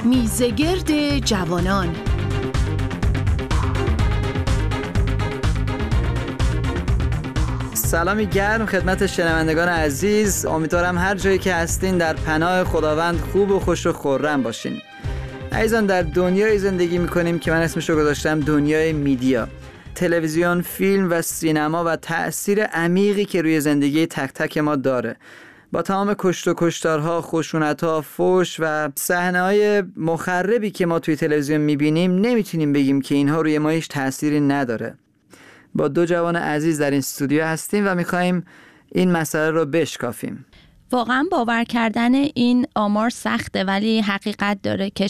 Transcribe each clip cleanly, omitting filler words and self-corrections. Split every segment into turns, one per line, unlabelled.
میزگرد جوانان.
سلامی گرم خدمت شنوندگان عزیز. امیدوارم هر جایی که هستین در پناه خداوند خوب و خوش و خرم باشین. عزیزان، در دنیای زندگی میکنیم که من اسمشو گذاشتم دنیای میدیا، تلویزیون، فیلم و سینما و تأثیر عمیقی که روی زندگی تک تک ما داره. با تمام کشت و کشتارها، خشونتها، فحش و صحنه‌های مخربی که ما توی تلویزیون میبینیم نمیتونیم بگیم که اینها روی ما هیچ تأثیری نداره. با دو جوان عزیز در این استودیو هستیم و میخوایم این مسئله رو بشکافیم.
واقعا باور کردن این آمار سخته، ولی حقیقت داره که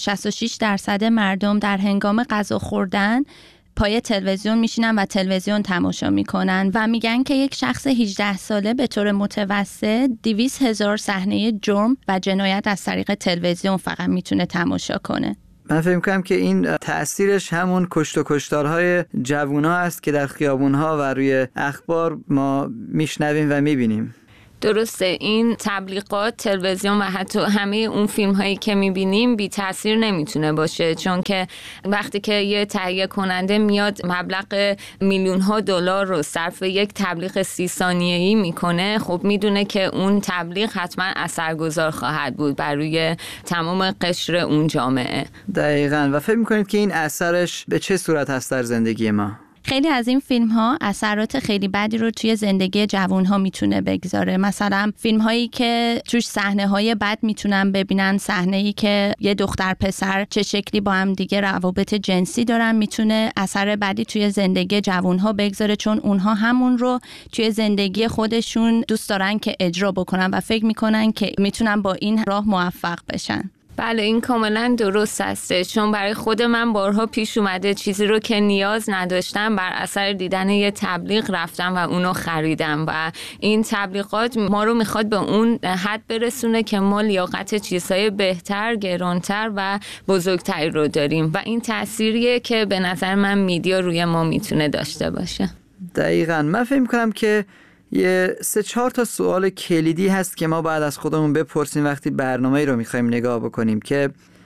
66% مردم در هنگام غذا خوردن پای تلویزیون میشینن و تلویزیون تماشا میکنن و میگن که یک شخص 18 ساله به طور متوسط 200,000 صحنه جرم و جنایت از طریق تلویزیون فقط میتونه تماشا کنه.
من فکر می‌کنم که این تأثیرش همون کشت و کشتارهای جوونا است که در خیابون‌ها و روی اخبار ما میشنویم و میبینیم.
درسته، این تبلیغات، تلویزیون و حتی همه اون فیلم هایی که میبینیم بی تاثیر نمیتونه باشه، چون که وقتی که یه تهیه کننده میاد مبلغ میلیون ها دلار رو صرف یک تبلیغ 30 ثانیه‌ای میکنه، خب میدونه که اون تبلیغ حتما اثرگذار خواهد بود بر روی تمام قشر اون جامعه.
دقیقاً. و فکر میکنید که این اثرش به چه صورت هست در زندگی ما؟
خیلی از این فیلم ها اثرات خیلی بدی رو توی زندگی جوان ها میتونه بگذاره. مثلا فیلم هایی که توش صحنه های بد میتونن ببینن، صحنه ای که یه دختر پسر چه شکلی با هم دیگه روابط جنسی دارن، میتونه اثر بدی توی زندگی جوان ها بگذاره، چون اونها همون رو توی زندگی خودشون دوست دارن که اجرا بکنن و فکر میکنن که میتونن با این راه موفق بشن.
بله، این کاملا درست هسته، چون برای خود من بارها پیش اومده چیزی رو که نیاز نداشتم بر اثر دیدن یه تبلیغ رفتم و اونو خریدم و این تبلیغات ما رو میخواد به اون حد برسونه که ما لیاقت چیزهای بهتر، گرانتر و بزرگتری رو داریم و این تأثیریه که به نظر من میدیا روی ما میتونه داشته باشه.
دقیقاً. من فکر می‌کنم که یه 3-4 تا سوال کلیدی هست که ما باید از خودمون بپرسیم وقتی برنامه‌ای رو می‌خوایم نگاه بکنیم، که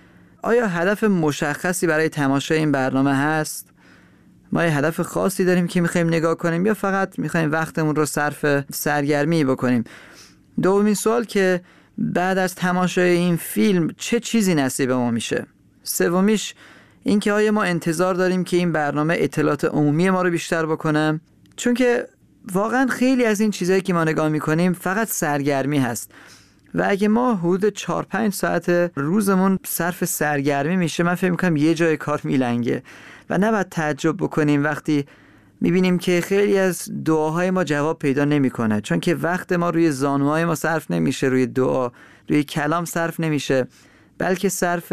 آیا هدف مشخصی برای تماشای این برنامه هست؟ ما یه هدف خاصی داریم که می‌خوایم نگاه کنیم یا فقط می‌خوایم وقتمون رو صرف سرگرمی بکنیم؟ دومین سوال که بعد از تماشای این فیلم چه چیزی نصیب ما میشه؟ سومیش این که آیا ما انتظار داریم که این برنامه اطلاعات عمومی ما رو بیشتر بکنه؟ چون که واقعا خیلی از این چیزایی که ما نگاه میکنیم فقط سرگرمی هست و اگه ما حدود 4-5 ساعت روزمون صرف سرگرمی میشه، من فکر میکنم یه جای کار میلنگه و نباید تعجب بکنیم وقتی میبینیم که خیلی از دعاهای ما جواب پیدا نمیکنه، چون که وقت ما روی زانوهای ما صرف نمیشه، روی دعا، روی کلام صرف نمیشه، بلکه صرف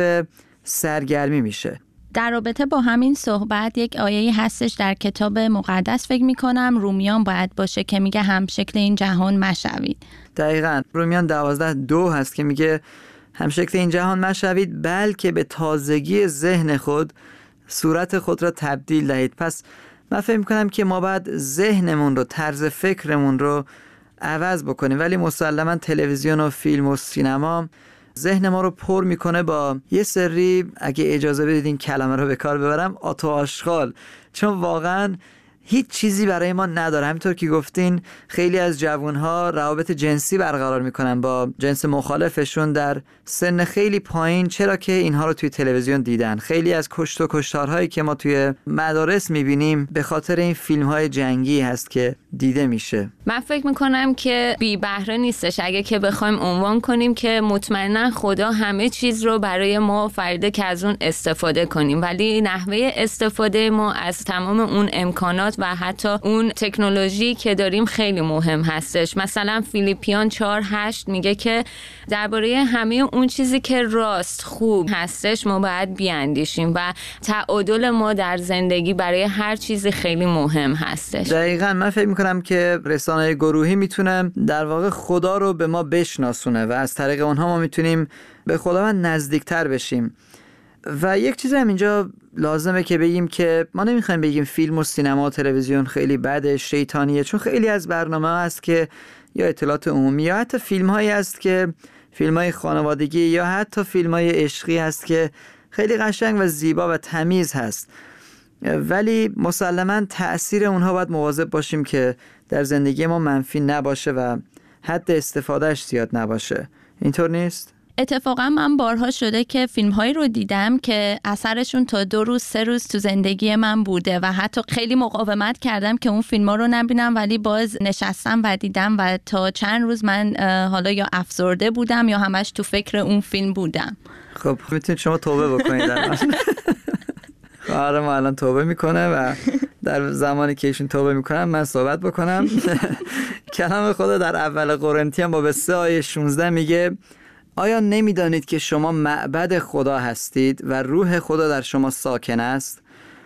سرگرمی میشه.
در رابطه با همین صحبت یک آیه‌ای هستش در کتاب مقدس، فکر می‌کنم رومیان باید باشه، که میگه هم شکل این جهان مشوید.
دقیقاً. رومیان 12:2 هست که میگه هم شکل این جهان مشوید، بلکه به تازگی ذهن خود صورت خود را تبدیل دهید. پس من فکر می‌کنم که ما باید ذهنمون رو، طرز فکرمون رو عوض بکنیم، ولی مسلماً تلویزیون و فیلم و سینما ذهن ما رو پر میکنه با یه سری، اگه اجازه بدید این کلمه رو به کار ببرم، آت و آشغال، چون واقعا هیچ چیزی برای ما نداره. همینطور که گفتین خیلی از جوانها روابط جنسی برقرار میکنن با جنس مخالفشون در سن خیلی پایین، چرا که اینها رو توی تلویزیون دیدن. خیلی از کشت و کشتارهایی که ما توی مدارس میبینیم به خاطر این فیلم‌های جنگی هست که دیده میشه.
من فکر میکنم که بی بهره نیستش. اگه که بخوایم عنوان کنیم که مطمئنا خدا همه چیز رو برای ما آفریده که از اون استفاده کنیم، ولی نحوه استفاده ما از تمام اون امکانات و حتی اون تکنولوژی که داریم خیلی مهم هستش. مثلا فیلیپیان 4:8 میگه که درباره همه اون چیزی که راست، خوب هستش ما باید بیاندیشیم و تعادل ما در زندگی برای هر چیزی خیلی مهم هستش.
دقیقاً. من فکر میکنم که رسانه گروهی میتونه در واقع خدا رو به ما بشناسونه و از طریق اونها ما میتونیم به خداوند نزدیکتر بشیم. و یک چیز هم اینجا لازمه که بگیم که ما نمیخوایم بگیم فیلم و سینما و تلویزیون خیلی بده، شیطانیه، چون خیلی از برنامه هست که یا اطلاعات عمومی یا حتی فیلم هایی هست که فیلم‌های خانوادگی یا حتی فیلم‌های عشقی هست که خیلی قشنگ و زیبا و تمیز هست، ولی مسلماً تأثیر اونها باید مواظب باشیم که در زندگی ما منفی نباشه و حد استفادهش زیاد نباشه. اینطور نیست؟
اتفاقا من بارها شده که فیلم‌هایی رو دیدم که اثرشون تا 2 روز 3 روز تو زندگی من بوده و حتی خیلی مقاومت کردم که اون فیلم‌ها رو نبینم، ولی باز نشستم و دیدم و تا چند روز من حالا یا افسرده بودم یا همش تو فکر اون فیلم بودم.
خب میتونید شما توبه بکنید الان. خواهر ما الان توبه میکنه و در زمانی که ایشون توبه میکنم من صحبت بکنم. کلام خدا در اول قرنتیان باب 3 آیه 16 میگه آیا نمیدانید که شما معبد خدا هستید و روح خدا در شما ساکن است؟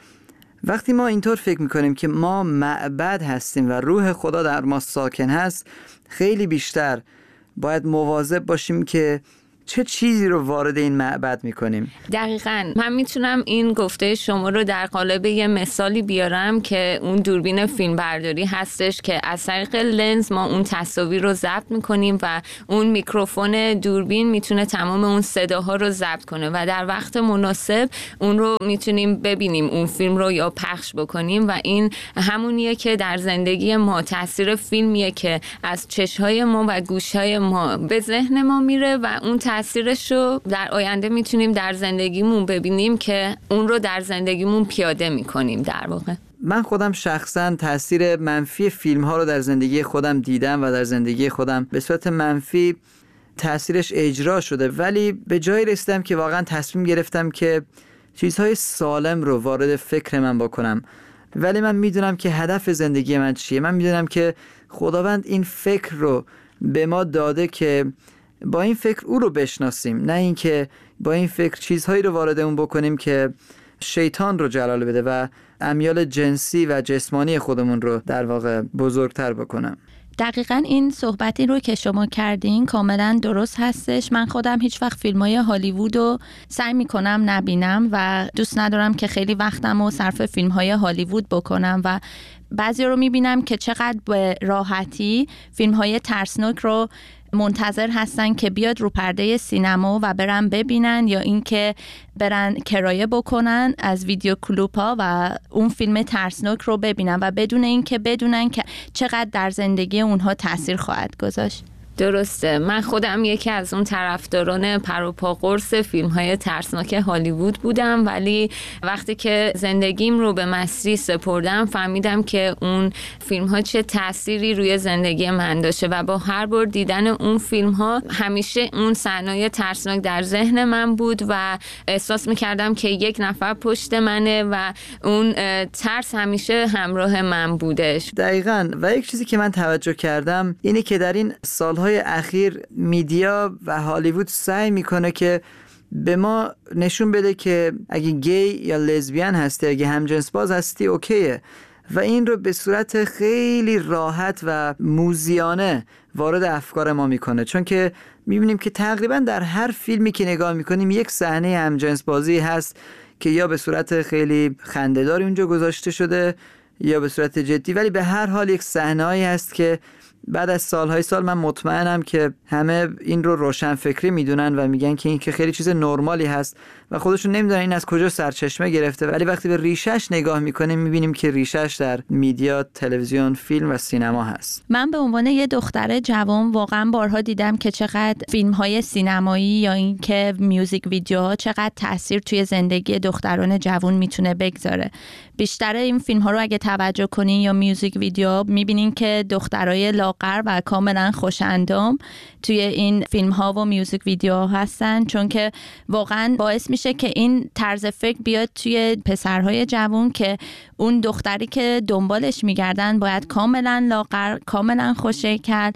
وقتی ما اینطور فکر میکنیم که ما معبد هستیم و روح خدا در ما ساکن هست، خیلی بیشتر باید مواظب باشیم که چه چیزی رو وارد این معبد میکنیم.
دقیقاً من میتونم این گفته شما رو در قالب یه مثالی بیارم که اون دوربین فیلم برداری هستش که از طریق لنز ما اون تصاویر رو ضبط میکنیم و اون میکروفون دوربین میتونه تمام اون صداها رو ضبط کنه و در وقت مناسب اون رو میتونیم ببینیم، اون فیلم رو یا پخش بکنیم و این همونیه که در زندگی ما تاثیر فیلمیه که از چشم‌های ما و گوش‌های ما به ذهن ما میره و اون تأثیرش رو در آینده میتونیم در زندگیمون ببینیم که اون رو در زندگیمون پیاده میکنیم. در واقع
من خودم شخصا تأثیر منفی فیلم ها رو در زندگی خودم دیدم و در زندگی خودم به صورت منفی تأثیرش اجرا شده، ولی به جایی رسیدم که واقعا تصمیم گرفتم که چیزهای سالم رو وارد فکر من بکنم. ولی من میدونم که هدف زندگی من چیه. من میدونم که خداوند این فکر رو به ما داده که با این فکر او رو بشناسیم، نه اینکه با این فکر چیزهایی رو وارد اون بکنیم که شیطان رو جلال بده و امیال جنسی و جسمانی خودمون رو در واقع بزرگتر بکنم.
دقیقاً این صحبتی رو که شما کردین کاملاً درست هستش. من خودم هیچ وقت فیلم‌های هالیوود رو سعی می‌کنم نبینم و دوست ندارم که خیلی وقتم رو صرف فیلم‌های هالیوود بکنم و بعضی رو می‌بینم که چقدر به راحتی فیلم‌های ترسناک رو منتظر هستن که بیاد رو پرده سینما و برن ببینن یا اینکه برن کرایه بکنن از ویدیو کلوپ‌ها و اون فیلم ترسناک رو ببینن و بدون اینکه بدونن که چقدر در زندگی اونها تاثیر خواهد گذاشت.
درسته. من خودم یکی از اون طرفداران پروپا قرص فیلم‌های ترسناک هالیوود بودم، ولی وقتی که زندگیم رو به مسیح سپردم فهمیدم که اون فیلم‌ها چه تأثیری روی زندگی من داشته و با هر بار دیدن اون فیلم‌ها همیشه اون صحنه‌های ترسناک در ذهن من بود و احساس می‌کردم که یک نفر پشت منه و اون ترس همیشه همراه من بودش.
دقیقاً. و یک چیزی که من توجه کردم اینه که در این سال‌های اخیر میدیا و هالیوود سعی میکنه که به ما نشون بده که اگه گی یا لزبیان هستی، اگه همجنس باز هستی اوکیه، و این رو به صورت خیلی راحت و موذیانه وارد افکار ما میکنه، چون که میبینیم که تقریبا در هر فیلمی که نگاه میکنیم یک صحنه همجنس بازی هست که یا به صورت خیلی خنده‌دار اونجا گذاشته شده یا به صورت جدی، ولی به هر حال یک صحنه‌ای هست که بعد از سالهای سال من مطمئنم که همه این رو روشن فکری میدونن و میگن که این که خیلی چیز نرمالی هست و خودشون نمیدونن این از کجا سرچشمه گرفته، ولی وقتی به ریشش نگاه میکنیم میبینیم که ریشش در میدیا، تلویزیون، فیلم و سینما هست.
من به عنوان یه دختر جوان واقعا بارها دیدم که چقدر فیلم‌های سینمایی یا این که میوزیک ویدیوها چقدر تاثیر توی زندگی دختران جوان میتونه بگذاره. بیشتر این فیلم‌ها رو اگه توجه کنین یا میوزیک ویدیو میبینین که دخترای لاغر و کاملا خوش‌اندام توی این فیلم‌ها و میوزیک ویدیوها هستن، چون که واقعا باعث میشه که این طرز فکر بیاد توی پسرهای جوان که اون دختری که دنبالش میگردن باید کاملا لاغر، کاملا خوش‌هیکل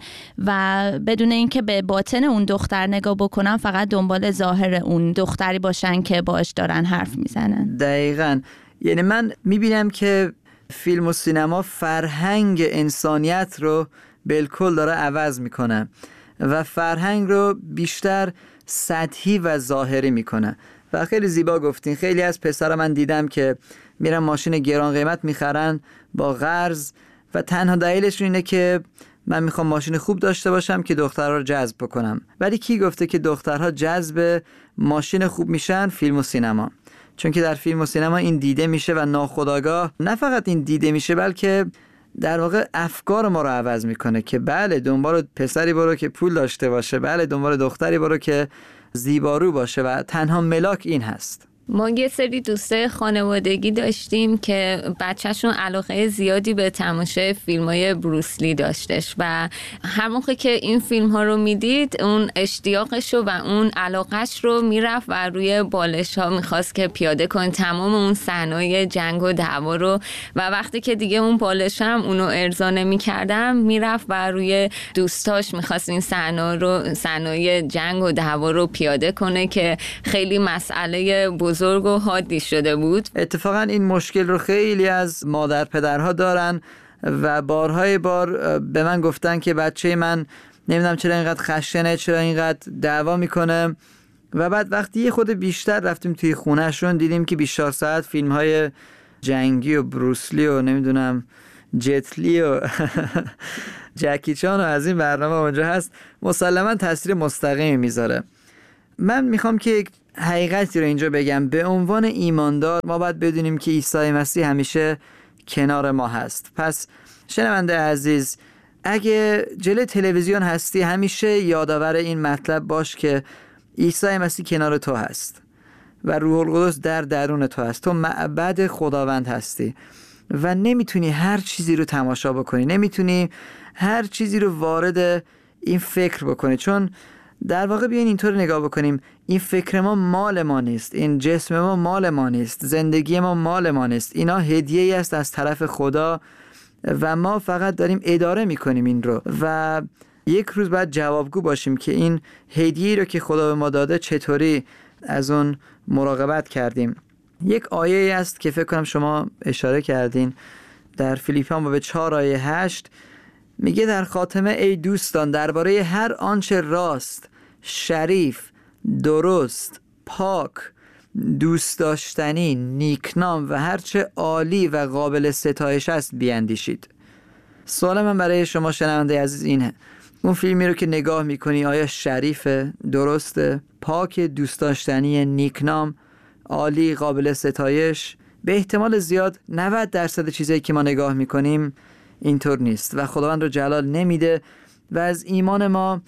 و بدون اینکه به باطن اون دختر نگاه بکنن، فقط دنبال ظاهر اون دختری باشن که باهاش دارن حرف میزنن.
دقیقاً. یعنی من میبینم که فیلم و سینما فرهنگ انسانیت رو بالکل داره عوض میکنه و فرهنگ رو بیشتر سطحی و ظاهری میکنه. و خیلی زیبا گفتین. خیلی از پسرا من دیدم که میرن ماشین گران قیمت میخرن با قرض و تنها دلیلش اینه که من میخوام ماشین خوب داشته باشم که دخترها رو جذب بکنم. ولی کی گفته که دخترها جذب ماشین خوب میشن؟ فیلم و سینما. چون که در فیلم و سینما این دیده میشه و ناخودآگاه نه فقط این دیده میشه، بلکه در واقع افکار ما رو عوض میکنه که بله دنبال پسری برو که پول داشته باشه، بله دنبال دختری برو که زیبارو باشه و تنها ملاک این هست.
ما یه سری دوستای خانوادگی داشتیم که بچهشون علاقه زیادی به تماشای فیلم‌های بروسلی داشتش و هر موقع که این فیلم‌ها رو میدید اون اشتیاقش رو و اون علاقش رو میرفت و روی بالش‌ها میخواست که پیاده کنه تمام اون صحنه‌های جنگ و دعوا رو، و وقتی که دیگه اون بالش هم اونو ارضا نمی‌کردم میرفت و روی دوستاش میخواست این صحنه‌های جنگ و دعوا رو پیاده کنه که خیلی مسئله بزرگ و حادی شده بود.
اتفاقا این مشکل رو خیلی از مادر پدرها دارن و بارهای بار به من گفتن که بچه من نمیدونم چرا اینقدر خشنه، چرا اینقدر دعوا میکنه، و بعد وقتی یه خود بیشتر رفتیم توی خونهشون دیدیم که 24 ساعت فیلم های جنگی و بروسلی و نمیدونم جتلی و جکی چان و از این برنامه اونجا هست، مسلما تاثیر مستقیمی میذاره. من میخوام که یک حقیقتی رو اینجا بگم. به عنوان ایماندار ما باید بدونیم که عیسی مسیح همیشه کنار ما هست. پس شنونده عزیز، اگه جلوی تلویزیون هستی همیشه یادآور این مطلب باش که عیسی مسیح کنار تو هست و روح القدس در درون تو هست. تو معبد خداوند هستی و نمیتونی هر چیزی رو تماشا بکنی، نمیتونی هر چیزی رو وارد این فکر بکنی، چون در واقع بیاین اینطور نگاه بکنیم، این فکر ما مال ما نیست، این جسم ما مال ما نیست، زندگی ما مال ما نیست، اینا هدیه‌ای است از طرف خدا و ما فقط داریم اداره میکنیم این رو و یک روز باید جوابگو باشیم که این هدیه‌ای رو که خدا به ما داده چطوری از اون مراقبت کردیم. یک آیه است که فکر کنم شما اشاره کردین در فیلیپیان باب 4 آیه 8 میگه در خاتمه ای دوستان درباره هر آنچه راست، شریف، درست، پاک، دوست داشتنی، نیکنام و هرچه عالی و قابل ستایش است بیاندیشید. سوال من برای شما شنونده عزیز اینه، اون فیلمی رو که نگاه میکنی آیا شریفه، درسته، پاک، دوست داشتنی، نیکنام، عالی، قابل ستایش؟ به احتمال زیاد 90% چیزایی که ما نگاه میکنیم اینطور نیست و خداوند رو جلال نمیده و از ایمان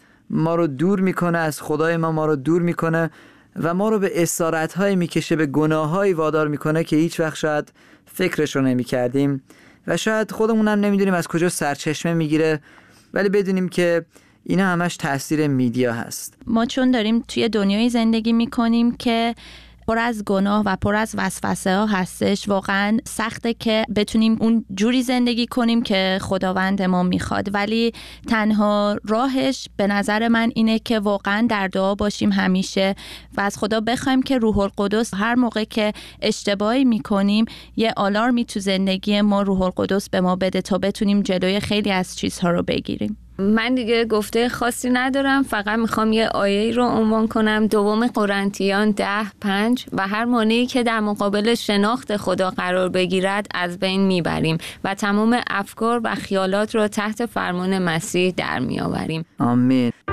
ما رو دور میکنه، از خدای ما رو دور میکنه و ما رو به اسارت‌های میکشه، به گناه‌های وادار میکنه که هیچ وقت شاید فکرش رو نمیکردیم و شاید خودمون هم نمیدونیم از کجا سرچشمه میگیره، ولی بدونیم که اینا همش تاثیر میدیا هست.
ما چون داریم توی دنیای زندگی میکنیم که پر از گناه و پر از وسوسه ها هستش، واقعا سخته که بتونیم اون جوری زندگی کنیم که خداوند ما میخواد، ولی تنها راهش به نظر من اینه که واقعا در دعا باشیم همیشه و از خدا بخوایم که روح القدس هر موقع که اشتباهی میکنیم یه آلارمی تو زندگی ما روح القدس به ما بده تا بتونیم جلوی خیلی از چیزها رو بگیریم.
من دیگه گفته خاصی ندارم، فقط میخوام یه آیه رو عنوان کنم، 2 قرنتیان 10:5 و هر مانعی که در مقابل شناخت خدا قرار بگیرد از بین میبریم و تمام افکار و خیالات رو تحت فرمان مسیح در میآوریم.
آمین.